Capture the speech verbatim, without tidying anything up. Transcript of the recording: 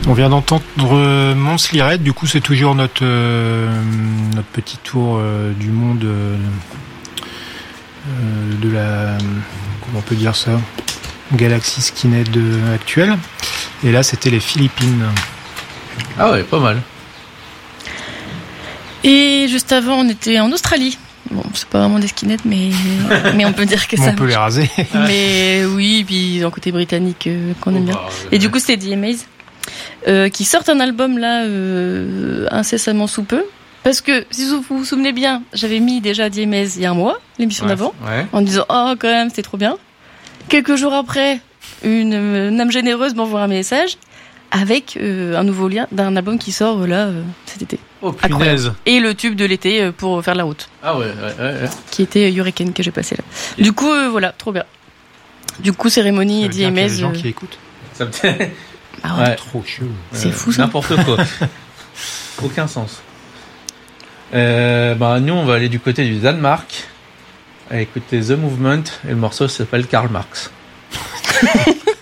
On vient d'entendre Mons Lirette, du coup c'est toujours notre, euh, notre petit tour euh, du monde euh, euh, de la, comment on peut dire ça, galaxie skinhead euh, actuelle. Et là c'était les Philippines. Ah ouais, pas mal. Et juste avant on était en Australie. Bon, c'est pas vraiment des skinheads, mais, mais on peut dire que ça. On peut les raser. Mais oui, puis un côté britannique euh, qu'on aime bien. Et du coup, c'était The Amaze, euh, qui sortent un album là euh, incessamment sous peu. Parce que, si vous vous souvenez bien, j'avais mis déjà The Amaze il y a un mois, l'émission ouais, d'avant, ouais. en disant oh quand même c'était trop bien. Quelques jours après, une, une âme généreuse m'envoie un message avec euh, un nouveau lien d'un album qui sort euh, là euh, cet été. Oh punaise. Et le tube de l'été euh, pour faire la route. Ah ouais, ouais, ouais. ouais. Qui était Hurricane que j'ai passé là. Du coup, euh, voilà, trop bien. Du coup, cérémonie et D M S. Il y a des gens euh... qui écoutent. Ça me ah ouais. ouais. Trop chaud. C'est euh, fou ça. N'importe quoi. Aucun sens. Euh, bah nous, on va aller du côté du Danemark. À écouter The Movement et le morceau s'appelle Karl Marx.